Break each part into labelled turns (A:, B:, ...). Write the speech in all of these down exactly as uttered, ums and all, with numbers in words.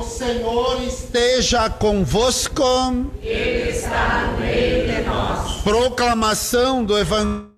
A: Senhor esteja convosco.
B: Ele está no meio de nós.
A: Proclamação do Evangelho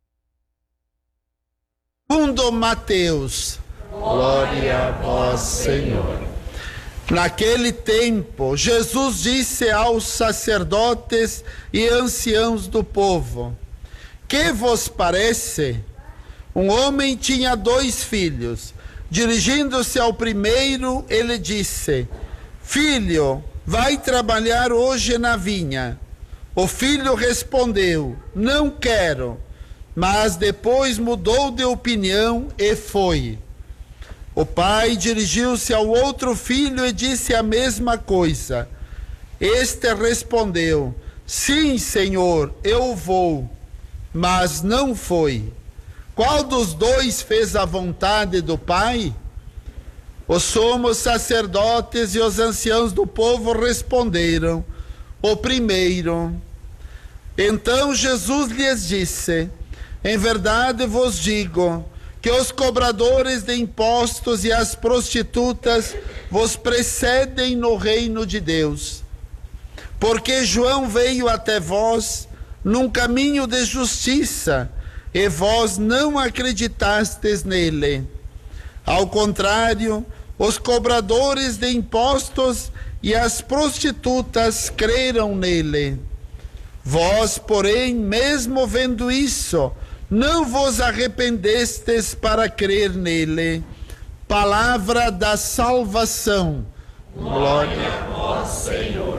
A: segundo Mateus. Glória a vós, Senhor. Naquele tempo, Jesus disse aos sacerdotes e anciãos do povo: que vos parece? Um homem tinha dois filhos. Dirigindo-se ao primeiro, ele disse: filho, vai trabalhar hoje na vinha. O filho respondeu: não quero. Mas depois mudou de opinião e foi. O pai dirigiu-se ao outro filho e disse a mesma coisa. Este respondeu: sim, Senhor, eu vou. Mas não foi. Qual dos dois fez a vontade do pai? Os sumos sacerdotes e os anciãos do povo responderam: o primeiro. Então Jesus lhes disse: em verdade vos digo que os cobradores de impostos e as prostitutas vos precedem no reino de Deus. Porque João veio até vós num caminho de justiça, e vós não acreditastes nele. Ao contrário, os cobradores de impostos e as prostitutas creram nele. Vós, porém, mesmo vendo isso, não vos arrependestes para crer nele. Palavra da salvação.
B: Glória a vós, Senhor.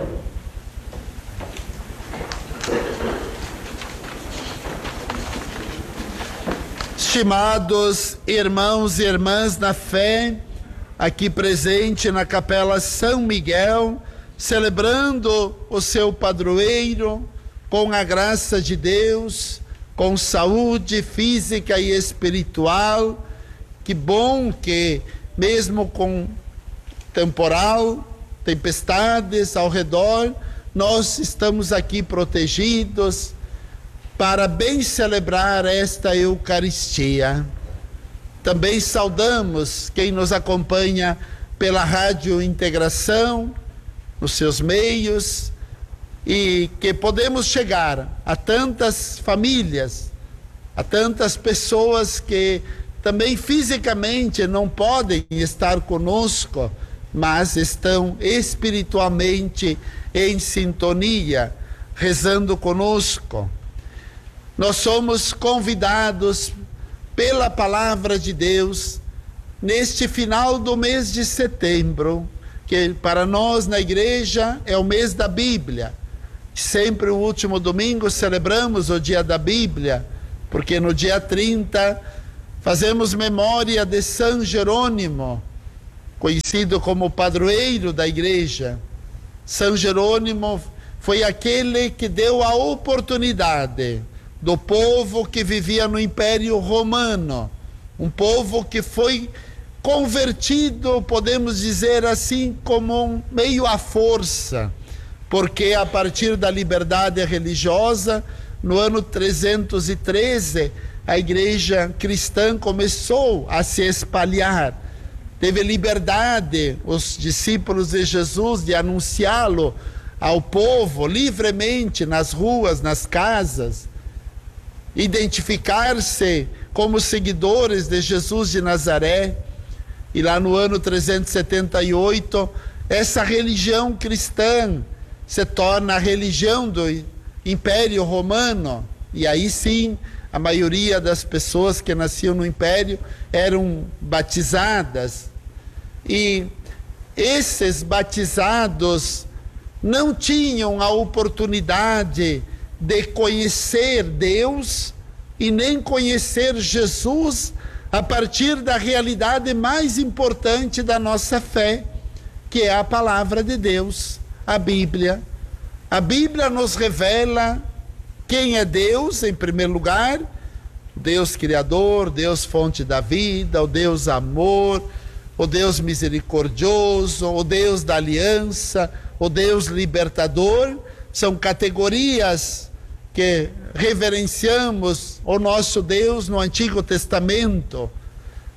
A: Estimados irmãos e irmãs na fé, aqui presente na Capela São Miguel, celebrando o seu padroeiro, com a graça de Deus, com saúde física e espiritual. Que bom que, mesmo com temporal, tempestades ao redor, nós estamos aqui protegidos para bem celebrar esta Eucaristia. Também saudamos quem nos acompanha pela Rádio Integração, nos seus meios, e que podemos chegar a tantas famílias, a tantas pessoas que também fisicamente não podem estar conosco, mas estão espiritualmente em sintonia, rezando conosco. Nós somos convidados pela palavra de Deus neste final do mês de setembro, que para nós na igreja é o mês da Bíblia. Sempre o último domingo celebramos o dia da Bíblia, porque no dia trinta fazemos memória de São Jerônimo, conhecido como padroeiro da igreja. São Jerônimo foi aquele que deu a oportunidade do povo que vivia no Império Romano, um povo que foi convertido, podemos dizer assim, como um meio à força, porque a partir da liberdade religiosa, no ano trezentos e treze, a igreja cristã começou a se espalhar. Teve liberdade os discípulos de Jesus de anunciá-lo ao povo livremente nas ruas, nas casas, identificar-se como seguidores de Jesus de Nazaré. E lá no ano trezentos e setenta e oito, essa religião cristã se torna a religião do Império Romano, e aí sim a maioria das pessoas que nasciam no Império eram batizadas. E esses batizados não tinham a oportunidade de conhecer Deus e nem conhecer Jesus a partir da realidade mais importante da nossa fé, que é a palavra de Deus, a Bíblia. A Bíblia nos revela quem é Deus, em primeiro lugar, Deus Criador, Deus fonte da vida, o Deus amor, o Deus misericordioso, o Deus da aliança, o Deus libertador. São categorias que reverenciamos o nosso Deus no Antigo Testamento.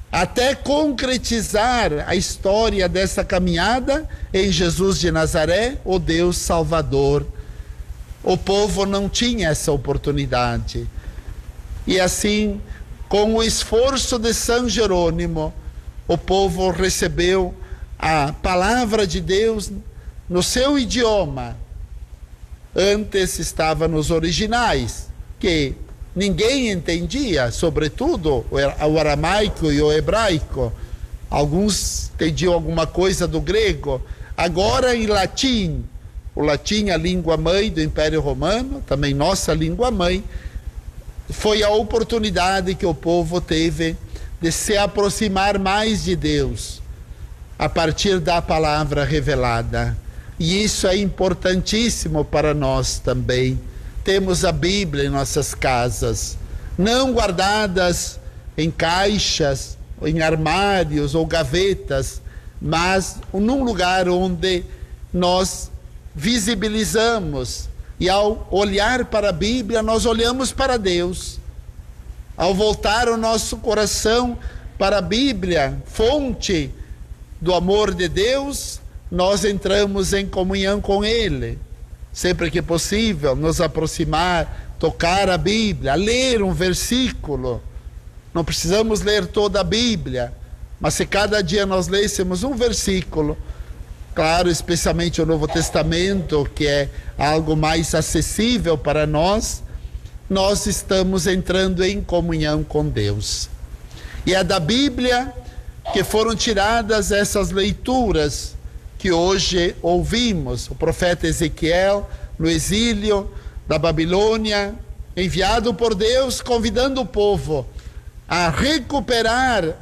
A: até concretizar a história dessa caminhada em Jesus de Nazaré, o Deus Salvador. O povo não tinha essa oportunidade. E assim, com o esforço de São Jerônimo, o povo recebeu a palavra de Deus no seu idioma. Antes estava nos originais, que ninguém entendia, sobretudo o aramaico e o hebraico. Alguns entendiam alguma coisa do grego. Agora em latim, o latim, a língua mãe do Império Romano, também nossa língua mãe, foi a oportunidade que o povo teve de se aproximar mais de Deus, a partir da palavra revelada. E isso é importantíssimo para nós também. Temos a Bíblia em nossas casas, não guardadas em caixas, em armários ou gavetas, mas num lugar onde nós visibilizamos. E ao olhar para a Bíblia, nós olhamos para Deus. Ao voltar o nosso coração para a Bíblia, fonte do amor de Deus, nós entramos em comunhão com Ele. Sempre que possível, nos aproximar, tocar a Bíblia, ler um versículo. Não precisamos ler toda a Bíblia, mas se cada dia nós lêssemos um versículo, claro, especialmente o Novo Testamento, que é algo mais acessível para nós, nós estamos entrando em comunhão com Deus. E é da Bíblia que foram tiradas essas leituras que hoje ouvimos. O profeta Ezequiel, no exílio da Babilônia, enviado por Deus, convidando o povo a recuperar